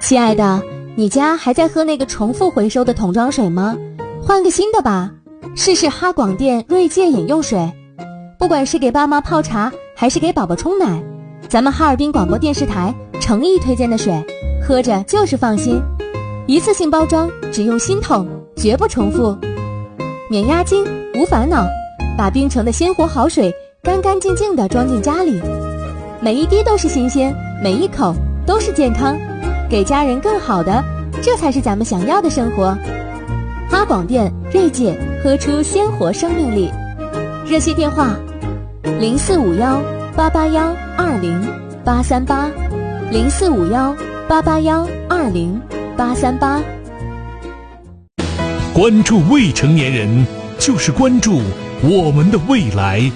亲爱的，你家还在喝那个重复回收的桶装水吗？换个新的吧，试试哈广电锐界饮用水。不管是给爸妈泡茶还是给宝宝冲奶，咱们哈尔滨广播电视台诚意推荐的水，喝着就是放心。一次性包装，只用新桶，绝不重复，免押金无烦恼，把冰城的鲜活好水干干净净地装进家里，每一滴都是新鲜，每一口都是健康，给家人更好的，这才是咱们想要的生活。哈广电锐界，喝出鲜活生命力。热线电话0451-881-20838，0451-881-20838。 关注未成年人，就是关注我们的未来。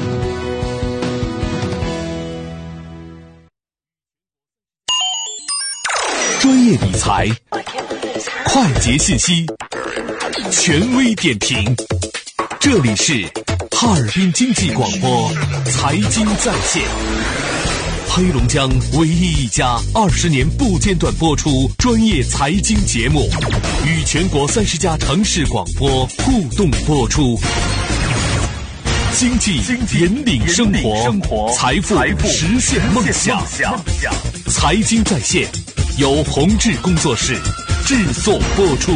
专业理财，快捷信息，权威点评，这里是哈尔滨经济广播财经在线，黑龙江唯一一家20年不间断播出专业财经节目，与全国30家城市广播互动播出。经济引领生活，财富实现梦想。财经在线由宏志工作室制作播出。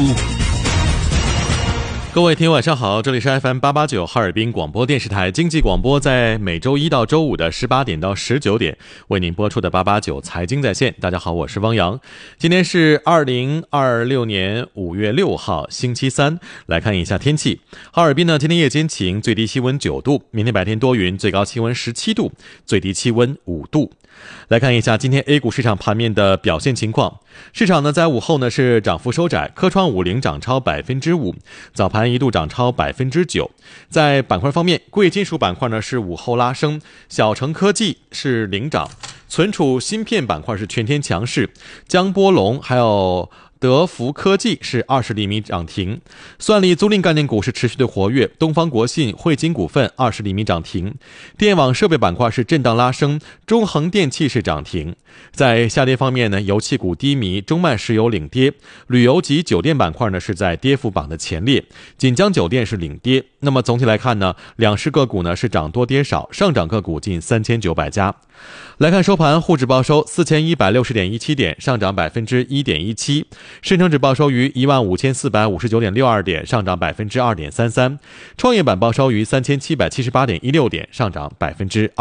各位听友晚上好，这里是 FM889 哈尔滨广播电视台经济广播，在每周一到周五的18点到19点为您播出的889财经在线。大家好，我是汪洋。今天是2026年5月6号星期三。来看一下天气，哈尔滨呢今天夜间晴，最低气温9度，明天白天多云，最高气温17度，最低气温5度。来看一下今天 A 股市场盘面的表现情况。市场呢在午后呢是涨幅收窄，科创50涨超 5%， 早盘一度涨超 9%。 在板块方面，贵金属板块呢是午后拉升，小程科技是领涨，存储芯片板块是全天强势，江波龙还有德福科技是20厘米涨停，算力租赁概念股是持续的活跃，东方国信、汇金股份20厘米涨停，电网设备板块是震荡拉升，中恒电器是涨停。在下跌方面呢，油气股低迷，中麦石油领跌，旅游及酒店板块呢是在跌幅榜的前列，锦江酒店是领跌。那么总体来看呢，两市个股呢是涨多跌少，上涨个股近3900家。来看收盘，沪指报收 4160.17 点，上涨 1.17%， 深成指报收于 15459.62 点，上涨 2.33%， 创业板报收于 3778.16 点，上涨 2%。